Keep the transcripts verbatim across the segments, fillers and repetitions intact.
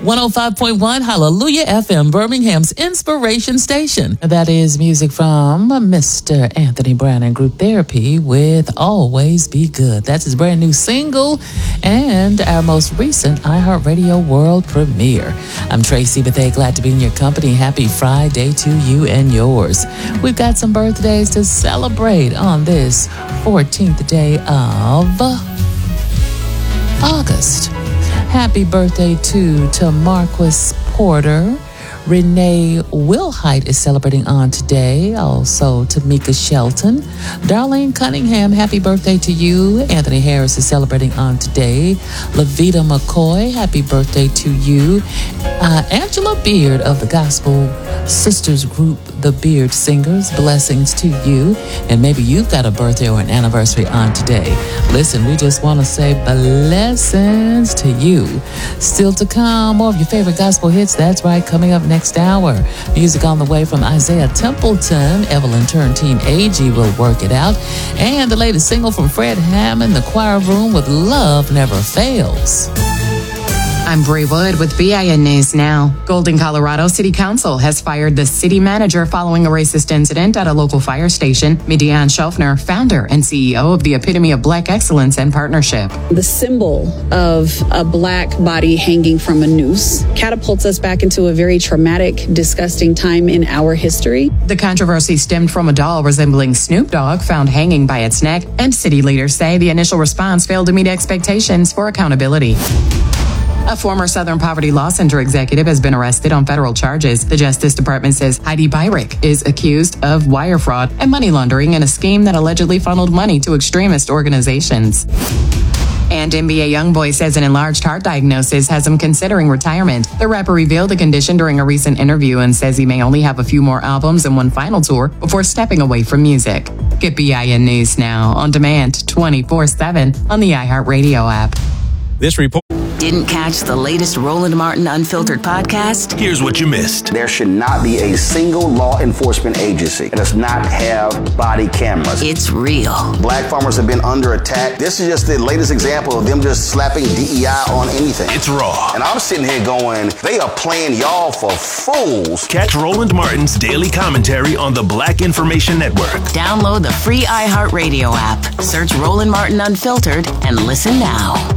one oh five point one Hallelujah F M, Birmingham's inspiration station. That is music from Mister Anthony Brown and Group Therapy with Always Be Good. That's his brand new single and our most recent iHeartRadio World premiere. I'm Tracy Bethea, glad to be in your company. Happy Friday to you and yours. We've got some birthdays to celebrate on this fourteenth day of August. Happy birthday to, to Marquis Porter. Renee Wilhite is celebrating on today. Also, Tamika Shelton. Darlene Cunningham, happy birthday to you. Anthony Harris is celebrating on today. Lavita McCoy, happy birthday to you. Uh, Angela Beard of the Gospel Sisters Group, the Beard Singers, blessings to you. And maybe you've got a birthday or an anniversary on today. Listen, we just want to say blessings to you. Still to come, more of your favorite gospel hits. That's right, coming up next hour. Music on the way from Isaiah Templeton. Evelyn Turntine Agee will work it out. And the latest single from Fred Hammond, The Choir Room with Love Never Fails. I'm Bray Wood with B I N News Now. Golden, Colorado City Council has fired the city manager following a racist incident at a local fire station. Midian Schaffner, founder and C E O of the Epitome of Black Excellence and Partnership. The symbol of a black body hanging from a noose catapults us back into a very traumatic, disgusting time in our history. The controversy stemmed from a doll resembling Snoop Dogg found hanging by its neck, and city leaders say the initial response failed to meet expectations for accountability. A former Southern Poverty Law Center executive has been arrested on federal charges. The Justice Department says Heidi Byrick is accused of wire fraud and money laundering in a scheme that allegedly funneled money to extremist organizations. And N B A YoungBoy says an enlarged heart diagnosis has him considering retirement. The rapper revealed the condition during a recent interview and says he may only have a few more albums and one final tour before stepping away from music. Get B I N News Now on demand twenty-four seven on the iHeartRadio app. This report. Didn't catch the latest Roland Martin Unfiltered podcast? Here's what you missed. There should not be a single law enforcement agency that does not have body cameras. It's real. Black farmers have been under attack. This is just the latest example of them just slapping D E I on anything. It's raw. And I'm sitting here going, they are playing y'all for fools. Catch Roland Martin's daily commentary on the Black Information Network. Download the free iHeartRadio app. Search Roland Martin Unfiltered and listen now.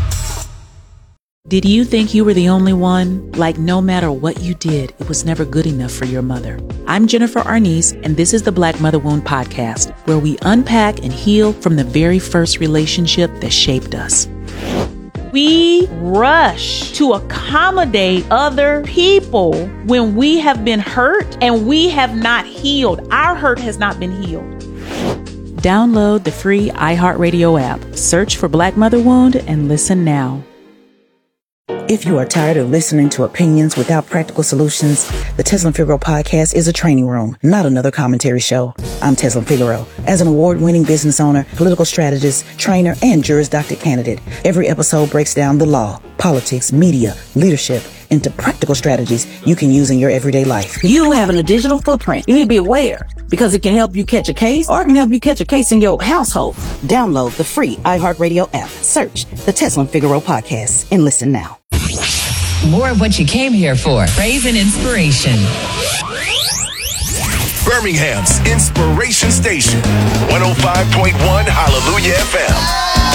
Did you think you were the only one? Like no matter what you did, it was never good enough for your mother. I'm Jennifer Arnice, and this is the Black Mother Wound Podcast, where we unpack and heal from the very first relationship that shaped us. We rush to accommodate other people when we have been hurt and we have not healed. Our hurt has not been healed. Download the free iHeartRadio app. Search for Black Mother Wound and listen now. If you are tired of listening to opinions without practical solutions, the Teslin Figaro podcast is a training room, not another commentary show. I'm Teslin Figaro. As an award-winning business owner, political strategist, trainer, and Juris Doctor candidate, every episode breaks down the law, politics, media, leadership, into practical strategies you can use in your everyday life. You having a digital footprint. You need to be aware because it can help you catch a case or it can help you catch a case in your household. Download the free iHeartRadio app. Search the Teslin Figaro podcast and listen now. More of what you came here for. Praise and inspiration. Birmingham's inspiration station. one oh five point one Hallelujah F M.